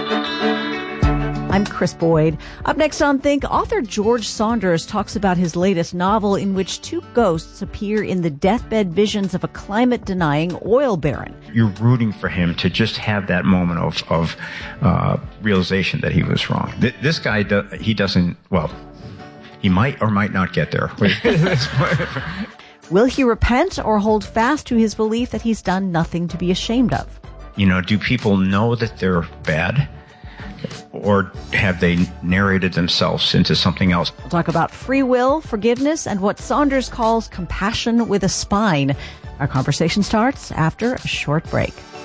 I'm Chris Boyd. Up next on Think, author George Saunders talks about his latest novel in which two ghosts appear in the deathbed visions of a climate-denying oil baron. You're rooting for him to just have that moment of realization that he was wrong. This guy, he doesn't, well, he might or might not get there. Will he repent or hold fast to his belief that he's done nothing to be ashamed of? You know, do people know that they're bad? Or have they narrated themselves into something else? We'll talk about free will, forgiveness, and what Saunders calls compassion with a spine. Our conversation starts after a short break.